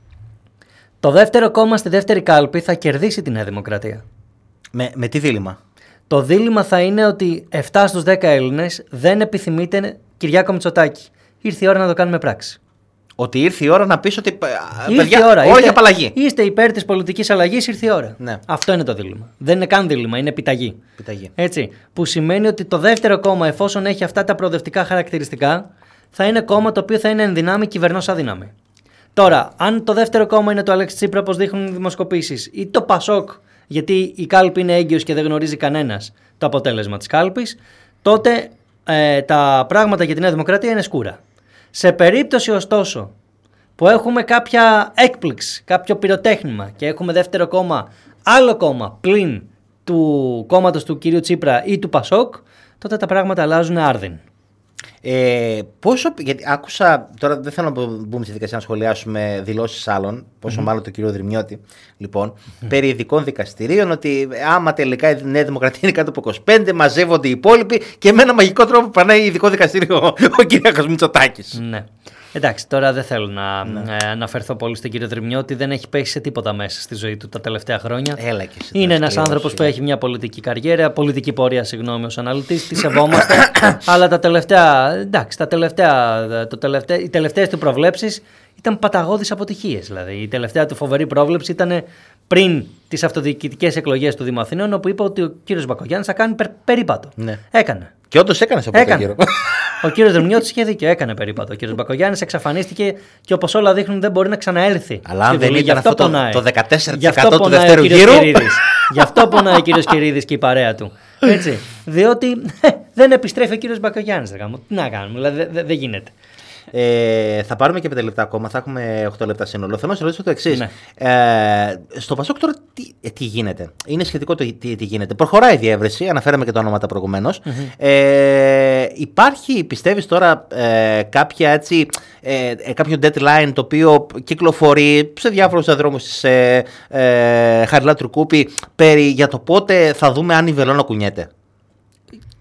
Το δεύτερο κόμμα στη δεύτερη κάλπη θα κερδίσει τη Νέα Δημοκρατία. Με, με τι δίλημμα? Το δίλημμα θα είναι ότι επτά στους δέκα Έλληνες δεν επιθυμείτε Κυριάκο Μητσοτάκη. Ήρθε η ώρα να το κάνουμε πράξη. Ότι ήρθε η ώρα να πεις ότι. Ήρθε παιδιά, η ώρα. Όλα για απαλλαγή. Είστε υπέρ της πολιτικής αλλαγής, ήρθε η ώρα. Ναι. Αυτό είναι το δίλημμα. Δεν είναι καν δίλημμα, είναι επιταγή. επιταγή. Έτσι, που σημαίνει ότι το δεύτερο κόμμα, εφόσον έχει αυτά τα προοδευτικά χαρακτηριστικά, θα είναι κόμμα το οποίο θα είναι εν δυνάμει κυβερνός αδύναμη. Τώρα, αν το δεύτερο κόμμα είναι το Αλέξη Τσίπρα, όπως δείχνουν οι δημοσκοπήσεις, ή το Πασόκ, γιατί η κάλπη είναι έγκυος και δεν γνωρίζει κανένας το αποτέλεσμα της κάλπης, τότε ε, τα πράγματα για τη Νέα Δημοκρατία είναι σκούρα. Σε περίπτωση ωστόσο που έχουμε κάποια έκπληξη, κάποιο πυροτέχνημα και έχουμε δεύτερο κόμμα, άλλο κόμμα πλην του κόμματος του κυρίου Τσίπρα ή του Πασόκ, τότε τα πράγματα αλλάζουν άρδιν. Ε, πόσο, γιατί άκουσα, τώρα δεν θέλω να μπούμε στη δικασία να σχολιάσουμε δηλώσεις άλλων, πόσο mm-hmm. μάλλον του κ. Δρυμιώτη, λοιπόν, mm-hmm. περί ειδικών δικαστηρίων, ότι άμα τελικά η Νέα Δημοκρατία είναι κάτω από είκοσι πέντε, μαζεύονται οι υπόλοιποι και με ένα μαγικό τρόπο περνάει ειδικό δικαστήριο ο κ. Μητσοτάκης. Ναι. Εντάξει, τώρα δεν θέλω να ναι. ε, αναφερθώ πολύ στον κύριο Δρυμιώτη, δεν έχει πέσει σε τίποτα μέσα στη ζωή του τα τελευταία χρόνια. Έλα και εσύ, είναι ένας άνθρωπος που έχει μια πολιτική καριέρα, πολιτική πορεία, συγγνώμη, ως αναλυτής, τη σεβόμαστε. Αλλά τα τελευταία, εντάξει, τα τελευταία, το τελευταία, οι τελευταίες του προβλέψεις ήταν παταγώδεις αποτυχίες. Δηλαδή, η τελευταία του φοβερή πρόβλεψη ήταν πριν τις αυτοδιοικητικές εκλογές του Δήμου Αθηνών, όπου είπε ότι ο κύριος Μπακογιάννης θα κάνει περ, περίπατο. Ναι. Έκανε. Και όντως έκανε σε πρώτο γύρο. Ο κύριος Δρυμιώτης είχε δίκιο, έκανε περίπατο. Ο κύριος Μπακογιάννης εξαφανίστηκε και όπως όλα δείχνουν δεν μπορεί να ξαναέλθει. Αλλά αν δεν ήταν αυτό το, το δεκατέσσερα τοις εκατό του δεύτερου γύρου. Γι' αυτό πονάει ο κύριος Κυρίδης και η παρέα του. Έτσι. Διότι δεν επιστρέφει ο κύριος Μπακογιάννης. Τι να κάνουμε, δηλαδή δεν δε, δε γίνεται. Ε, θα πάρουμε και πέντε λεπτά ακόμα, θα έχουμε οκτώ λεπτά σύνολο. Θέλω να σε ρωτήσω το εξής. Ναι. Ε, στο Πασόκ τώρα τι, ε, τι γίνεται? Είναι σχετικό το τι, τι γίνεται. Προχωράει η διεύρυνση, αναφέραμε και τα ονόματα προηγουμένως. Mm-hmm. Ε, υπάρχει, πιστεύεις τώρα, ε, κάποια, έτσι, ε, ε, κάποιο deadline το οποίο κυκλοφορεί σε διάφορους δρόμους της ε, ε, Χαριλάου Τρικούπη περί για το πότε θα δούμε αν η Βελόνα κουνιέται?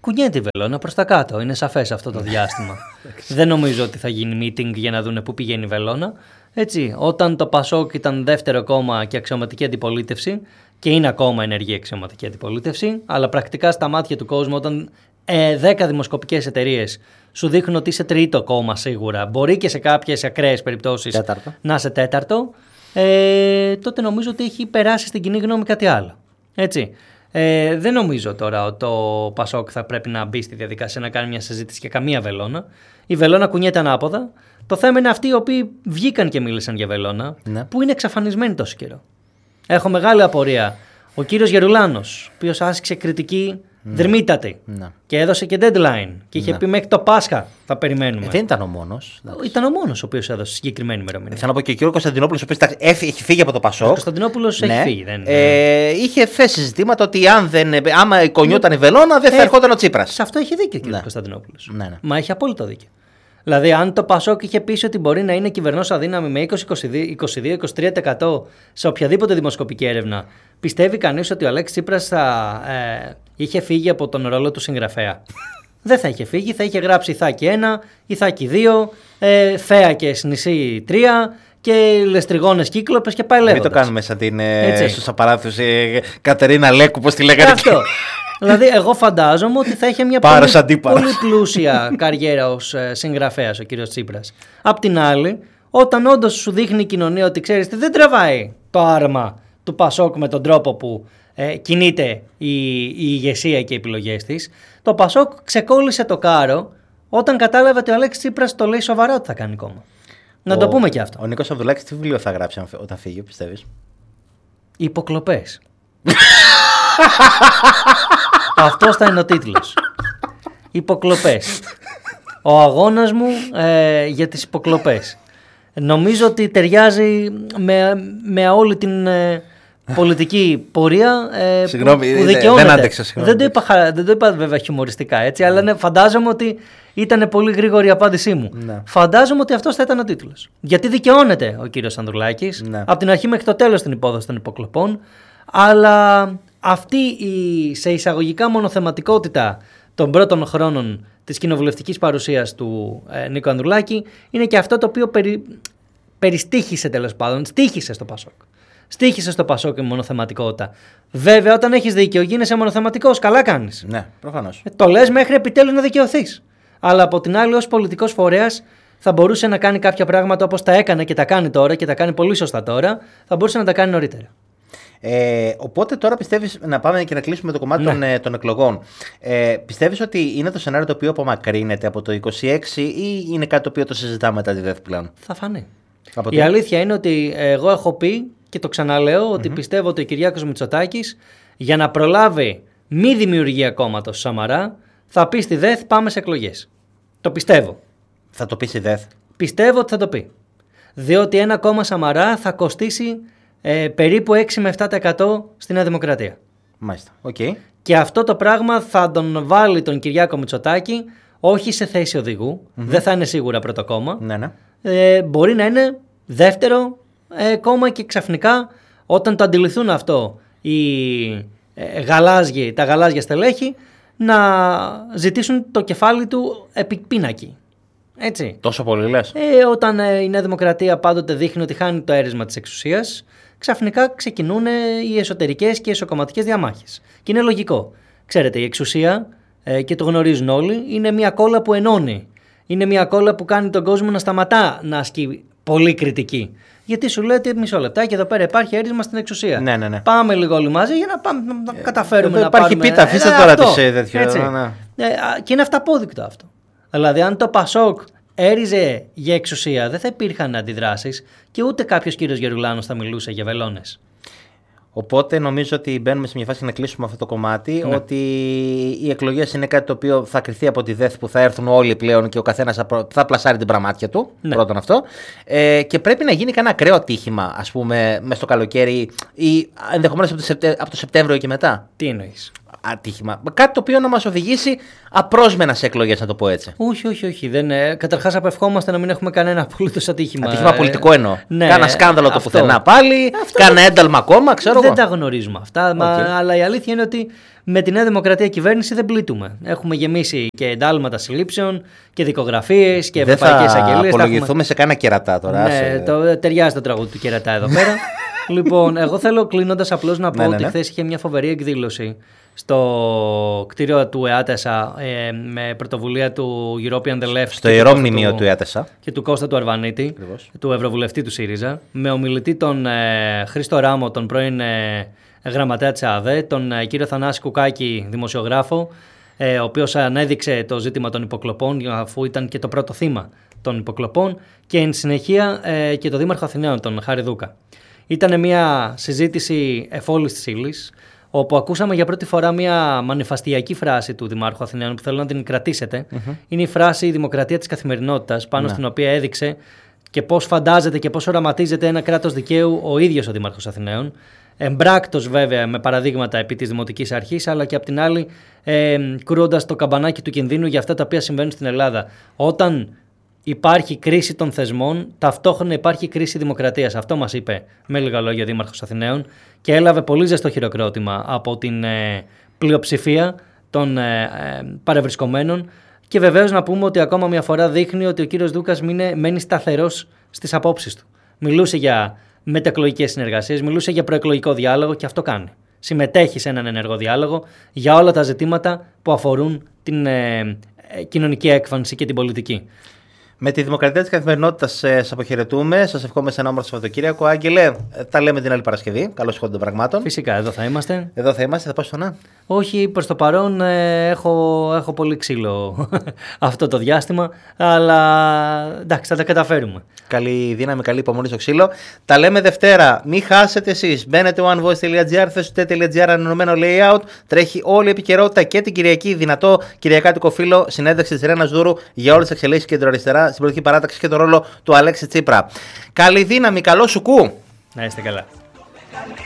Κουνιέται η βελόνα προς τα κάτω. Είναι σαφές αυτό το διάστημα. Δεν νομίζω ότι θα γίνει meeting για να δούνε πού πηγαίνει η βελόνα. Έτσι, όταν το Πασόκ ήταν δεύτερο κόμμα και αξιωματική αντιπολίτευση, και είναι ακόμα ενεργή αξιωματική αντιπολίτευση, αλλά πρακτικά στα μάτια του κόσμου, όταν ε, δέκα δημοσκοπικές εταιρείες σου δείχνουν ότι είσαι τρίτο κόμμα σίγουρα, μπορεί και σε κάποιες ακραίες περιπτώσεις τέταρτο. να είσαι τέταρτο, ε, τότε νομίζω ότι έχει περάσει στην κοινή γνώμη κάτι άλλο. Έτσι. Ε, δεν νομίζω τώρα ότι το Πασόκ θα πρέπει να μπει στη διαδικασία να κάνει μια συζήτηση για καμία βελόνα. Η βελόνα κουνιέται ανάποδα. Το θέμα είναι αυτοί οι οποίοι βγήκαν και μίλησαν για βελόνα, ναι. που είναι εξαφανισμένοι τόσο καιρό. Έχω μεγάλη απορία. Ο κύριος Γερουλάνος, ο οποίος άσκησε κριτική ναι. δρυμύτατη ναι. και έδωσε και deadline και είχε ναι. πει μέχρι το Πάσχα θα περιμένουμε. Ε, δεν ήταν ο μόνος. Ήταν ο μόνος ο οποίος έδωσε συγκεκριμένη ημερομηνία. Θέλω να πω και ο κύριος Κωνσταντινόπουλος, ο οποίος έχει φύγει από το Πασόκ. Ο Κωνσταντινόπουλος ναι. έχει φύγει. Δεν... Ε, είχε θέσει ζητήματα ότι αν δεν, άμα κονιόταν η βελόνα δεν θα ε, ερχόταν ο Τσίπρας. Σε αυτό έχει δίκιο ο κύριος ναι. Κωνσταντινόπουλος. Ναι, ναι. Μα έχει απόλυτο δίκιο. Δηλαδή, αν το Πασόκ είχε πει ότι μπορεί να είναι κυβερνός αδύναμη με είκοσι με είκοσι δύο με είκοσι τρία τοις εκατό σε οποιαδήποτε δημοσκοπική έρευνα, πιστεύει κανείς ότι ο Αλέξης Τσίπρας θα ε, είχε φύγει από τον ρόλο του συγγραφέα? Δεν θα είχε φύγει, θα είχε γράψει Ιθάκη ένα, Ιθάκη δύο, ε, Φέακες νησί τρία και Λεστριγόνες Κύκλοπες και πάει λέγοντας. Μην το κάνουμε σαν την ε, στους απαράθους ε, Κατερίνα Λέκου, πώς τη λέγανε. Αυτό. Δηλαδή, εγώ φαντάζομαι ότι θα είχε μια πολύ, πολύ πλούσια καριέρα ως ε, συγγραφέας ο κύριος Τσίπρας. Απ' την άλλη, όταν όντως σου δείχνει η κοινωνία ότι ξέρεις τι, δεν τραβάει το άρμα του Πασόκ με τον τρόπο που ε, κινείται η, η ηγεσία και οι επιλογές της, το Πασόκ ξεκόλλησε το κάρο όταν κατάλαβε ότι ο Αλέξης Τσίπρας το λέει σοβαρά ότι θα κάνει κόμμα. Να ο, το πούμε και αυτό. Ο Νίκος Ανδρουλάκης τι βιβλίο θα γράψει όταν φύγει, πιστεύεις? Υποκλοπές. Αυτός θα είναι ο τίτλος. Υποκλοπές. Ο αγώνας μου ε, για τις υποκλοπές. Νομίζω ότι ταιριάζει με, με όλη την ε, πολιτική πορεία ε, συγγνώμη, που, που δικαιώνεται. Δεν άντεξα, συγγνώμη. Δεν το είπα, δεν το είπα βέβαια χιουμοριστικά, έτσι, αλλά ναι, φαντάζομαι ότι ήταν πολύ γρήγορη η απάντησή μου. Ναι. Φαντάζομαι ότι αυτός θα ήταν ο τίτλος. Γιατί δικαιώνεται ο κύριος Ανδρουλάκης ναι. από την αρχή μέχρι το τέλος την υπόδοση των υποκλοπών, αλλά αυτή η σε εισαγωγικά μονοθεματικότητα των πρώτων χρόνων της κοινοβουλευτικής παρουσίας του ε, Νίκο Ανδρουλάκη είναι και αυτό το οποίο περι, περιστήχησε τέλος πάντων, στήχησε στο Πασόκ. Στήχησε στο Πασόκ η μονοθεματικότητα. Βέβαια, όταν έχεις δίκιο, γίνεσαι μονοθεματικός. Καλά κάνεις. Ναι, προφανώς. Ε, το λες μέχρι επιτέλους να δικαιωθείς. Αλλά από την άλλη, ως πολιτικός φορέας, θα μπορούσε να κάνει κάποια πράγματα όπως τα έκανε και τα κάνει τώρα και τα κάνει πολύ σωστά τώρα, θα μπορούσε να τα κάνει νωρίτερα. Ε, οπότε τώρα πιστεύεις, να πάμε και να κλείσουμε το κομμάτι ναι. των, ε, των εκλογών. Ε, πιστεύεις ότι είναι το σενάριο το οποίο απομακρύνεται από το είκοσι έξι ή είναι κάτι το οποίο το συζητάμε μετά τη ΔΕΘ πλέον? Θα φανεί. Από Η το... αλήθεια είναι ότι εγώ έχω πει και το ξαναλέω ότι mm-hmm. πιστεύω ότι ο Κυριάκος Μητσοτάκης για να προλάβει μη δημιουργία κόμματος Σαμαρά θα πει στη ΔΕΘ πάμε σε εκλογές. Το πιστεύω. Θα το πει στη ΔΕΘ? Πιστεύω ότι θα το πει. Διότι ένα κόμμα Σαμαρά θα κοστίσει ε, περίπου έξι με επτά τοις εκατό στη Νέα Δημοκρατία. Μάλιστα. Okay. Και αυτό το πράγμα θα τον βάλει τον Κυριάκο Μητσοτάκη όχι σε θέση οδηγού. Mm-hmm. Δεν θα είναι σίγουρα πρώτο κόμμα. Ναι, ναι. Ε, μπορεί να είναι δεύτερο ε, κόμμα και ξαφνικά όταν το αντιληφθούν αυτό οι, ε, γαλάζιοι, τα γαλάζια στελέχη να ζητήσουν το κεφάλι του επί πίνακι. Έτσι. Τόσο πολύ λες? Ε, όταν ε, η Νέα Δημοκρατία πάντοτε δείχνει ότι χάνει το αίρισμα της εξουσίας, ξαφνικά ξεκινούν ε, οι εσωτερικές και εσωκομματικές διαμάχες. Και είναι λογικό. Ξέρετε, η εξουσία, ε, και το γνωρίζουν όλοι, είναι μια κόλλα που ενώνει. Είναι μια κόλλα που κάνει τον κόσμο να σταματά να ασκεί πολύ κριτική. Γιατί σου λέει ότι μισό λεπτάκι εδώ πέρα υπάρχει αίρισμα στην εξουσία. Ναι, ναι, ναι. Πάμε λίγο όλοι μαζί για να, πάμε, να καταφέρουμε ε, να υπάρχει πάρουμε... πίτα, αφήστε τώρα τις τέτοιο. Ναι. Ε, και είναι αυταπόδεικτο αυτό. Δηλαδή, αν το Πασόκ έριζε για εξουσία, δεν θα υπήρχαν αντιδράσεις και ούτε κάποιος κύριος Γερουλάνος θα μιλούσε για βελόνες. Οπότε νομίζω ότι μπαίνουμε σε μια φάση να κλείσουμε αυτό το κομμάτι, ναι. ότι οι εκλογές είναι κάτι το οποίο θα κριθεί από τη ΔΕΘ που θα έρθουν όλοι πλέον και ο καθένας θα πλασάρει την πραμάτια του, ναι. πρώτον αυτό, ε, και πρέπει να γίνει κανένα ακραίο ατύχημα, ας πούμε, μες στο καλοκαίρι ή ενδεχομένως από το, Σεπτε... από το Σεπτέμβριο και μετά. Τι εννοείς? ατύχημα. Κάτι το οποίο να μας οδηγήσει απρόσμενα σε εκλογές, να το πω έτσι. Όχι, όχι, όχι. Δεν, ε, καταρχάς, απευχόμαστε να μην έχουμε κανένα απολύτως ατύχημα. Ατύχημα πολιτικό εννοώ. Ναι, κάνα σκάνδαλο το πουθενά πάλι, αυτό κάνα ένταλμα ακόμα, ξέρω δεν εγώ. τα γνωρίζουμε αυτά. Okay. Μα, αλλά η αλήθεια είναι ότι με τη Νέα Δημοκρατία κυβέρνηση δεν πλήττουμε. Έχουμε γεμίσει και εντάλματα συλλήψεων και δικογραφίες και ευρωπαϊκές αγγελίες. Θα απολογηθούμε έχουμε... σε κάνα κερατά τώρα. Ναι, το, ταιριάζει το τραγούδι του κερατά εδώ πέρα. Λοιπόν, εγώ θέλω κλείνοντας απλώς να πω ναι, ναι, ότι ναι. χθες είχε μια φοβερή εκδήλωση στο κτίριο του ΕΑΤΕΣΑ ε, με πρωτοβουλία του European The Left. Στο ιερό μνημείο του ΕΑΤΕΣΑ. Και του Κώστα του Αρβανίτη, Ακριβώς. του Ευρωβουλευτή του ΣΥΡΙΖΑ, με ομιλητή τον ε, Χρήστο Ράμο, τον πρώην ε, γραμματέα της ΑΔΕ, τον ε, κύριο Θανάση Κουκάκη, δημοσιογράφο, ε, ο οποίος ανέδειξε το ζήτημα των υποκλοπών, αφού ήταν και το πρώτο θύμα των υποκλοπών, και εν συνεχεία ε, και το Δήμαρχο Αθηναίων, τον Χάρη Δούκα. Ήταν μια συζήτηση εφόλης της ύλης, όπου ακούσαμε για πρώτη φορά μια μανιφαστιακή φράση του Δημάρχου Αθηναίων που θέλω να την κρατήσετε. Mm-hmm. Είναι η φράση «Η δημοκρατία της καθημερινότητας», πάνω ναι. στην οποία έδειξε και πώς φαντάζεται και πώς οραματίζεται ένα κράτος δικαίου ο ίδιος ο Δήμαρχος Αθηναίων. Εμπράκτος βέβαια με παραδείγματα επί της Δημοτικής Αρχής, αλλά και απ' την άλλη ε, κρούοντας το καμπανάκι του κινδύνου για αυτά τα οποία συμβαίνουν στην Ελλάδα. Όταν υπάρχει κρίση των θεσμών, ταυτόχρονα υπάρχει κρίση δημοκρατίας. Αυτό μας είπε με λίγα λόγια ο Δήμαρχος Αθηναίων και έλαβε πολύ ζεστό χειροκρότημα από την ε, πλειοψηφία των ε, ε, παρευρισκομένων. Και βεβαίως να πούμε ότι ακόμα μια φορά δείχνει ότι ο κύριος Δούκας μείνε, μένει σταθερός στις απόψεις του. Μιλούσε για μετεκλογικές συνεργασίες, μιλούσε για προεκλογικό διάλογο και αυτό κάνει. Συμμετέχει σε έναν ενεργό διάλογο για όλα τα ζητήματα που αφορούν την ε, ε, κοινωνική έκφανση και την πολιτική. Με τη δημοκρατία της καθημερινότητας σας αποχαιρετούμε. Σας ευχόμαι σε ένα όμορφο Σαββατοκύριακο. Άγγελε, τα λέμε την άλλη Παρασκευή. Καλώς ηχόντων των πραγμάτων. Φυσικά, εδώ θα είμαστε. Εδώ θα είμαστε, θα πάω στο να. Όχι, προς το παρόν ε, έχω, έχω πολύ ξύλο αυτό το διάστημα. Αλλά εντάξει, θα τα καταφέρουμε. Καλή δύναμη, καλή υπομονή στο ξύλο. Τα λέμε Δευτέρα. Μην χάσετε εσείς. Μπαίνετε onevoice.gr, θέσετε.gr, ανενωμένο layout. Τρέχει όλη η επικαιρότητα και την Κυριακή. Δυνατό κυριακάτικο φύλλο. Συνέντευξη της Ρένας Δούρου για όλες τις εξελίξεις κεντροαριστερά στην πολιτική παράταξη και τον ρόλο του Αλέξη Τσίπρα. Καλή δύναμη, καλό σου κου. Να είστε καλά.